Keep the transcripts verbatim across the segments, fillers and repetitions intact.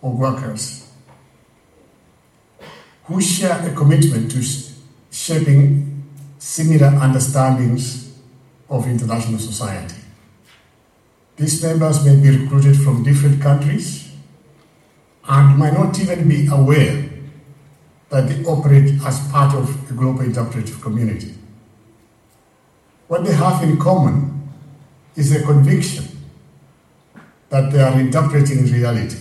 of workers who share a commitment to shaping similar understandings of international society. These members may be recruited from different countries and might not even be aware that they operate as part of a global interpretive community. What they have in common is a conviction that they are interpreting reality.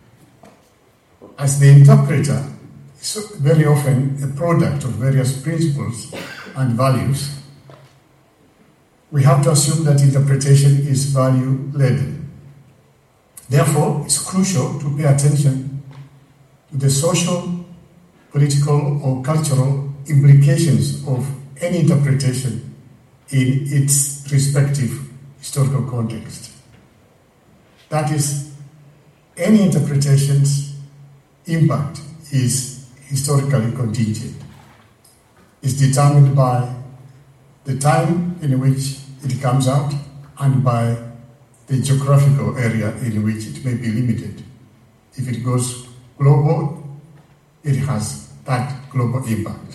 As the interpreter is very often a product of various principles and values, we have to assume that interpretation is value-laden. Therefore, it's crucial to pay attention to the social, political, or cultural implications of any interpretation in its respective historical context. That is, any interpretation's impact is historically contingent. It's determined by the time in which it comes out and by the geographical area in which it may be limited. If it goes global, it has that global impact.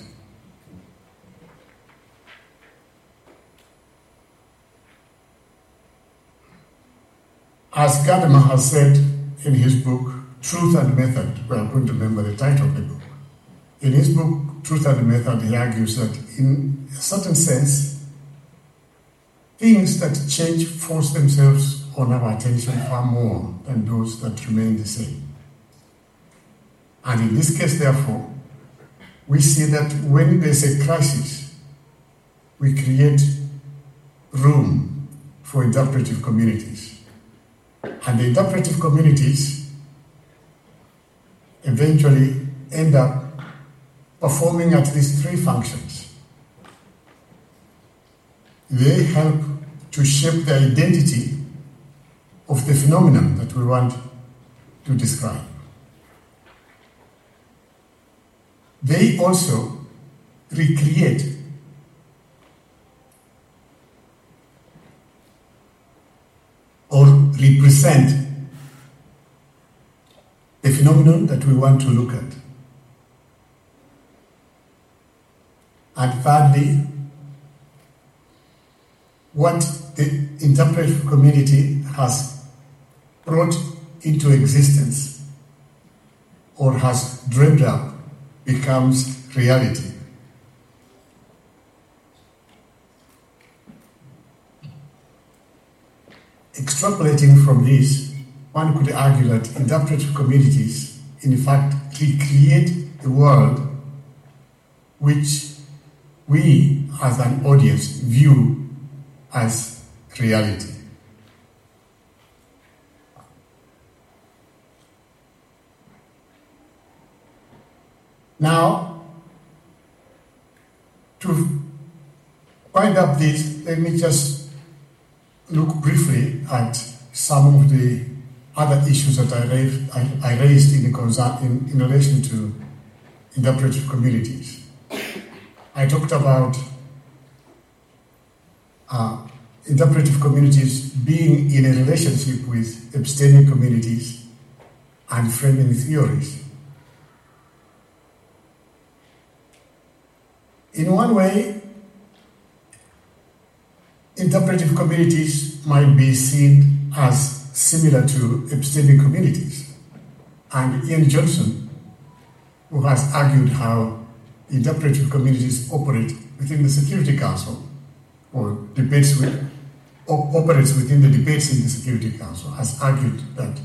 As Gadamer has said in his book, Truth and Method, we are going to remember the title of the book. In his book, Truth and Method, he argues that in a certain sense, things that change force themselves on our attention far more than those that remain the same. And in this case, therefore, we see that when there's a crisis, we create room for interpretive communities. And the interpretive communities eventually end up performing at least three functions. They help to shape the identity of the phenomenon that we want to describe. They also recreate or represent the phenomenon that we want to look at. And thirdly, what the interpretive community has brought into existence or has dreamed up becomes reality. Extrapolating from this, one could argue that interpretive communities, in fact, recreate the world which we, as an audience, view as reality. Now, to wind up this, let me just look briefly at some of the other issues that I raised, I, I raised in, the concern, in, in relation to interpretive communities. I talked about uh, interpretive communities being in a relationship with epistemic communities and framing theories. In one way, interpretive communities might be seen as similar to epistemic communities. And Ian Johnson, who has argued how interpretive communities operate within the Security Council, or debates with, or operates within the debates in the Security Council, has argued that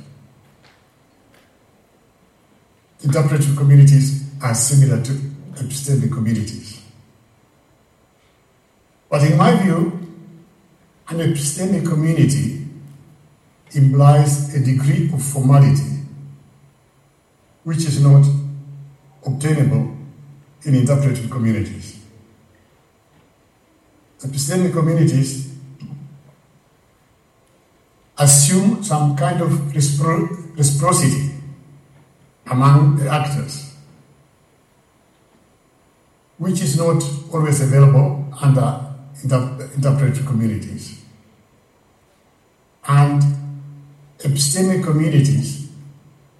interpretive communities are similar to epistemic communities. But in my view, an epistemic community implies a degree of formality which is not obtainable in interpretive communities. Epistemic communities assume some kind of respro- reciprocity among the actors, which is not always available under inter- interpretive communities. And epistemic communities